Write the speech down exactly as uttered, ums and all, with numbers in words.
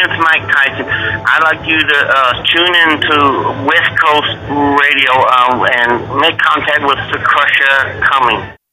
name's Mike Tyson. I'd like you to uh, tune in to West Coast Radio um, and make contact with the Crusher Cummings.